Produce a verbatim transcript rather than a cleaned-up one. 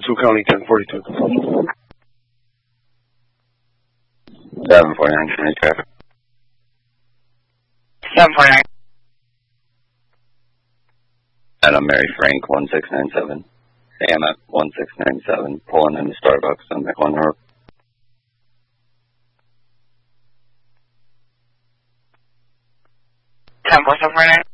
two County, ten forty-two. seven forty-nine, County traffic. seven forty-nine. Adam Mary Frank, one six nine seven. Sam at one six nine seven, pulling into Starbucks on McLean Road. ten four seven forty-nine.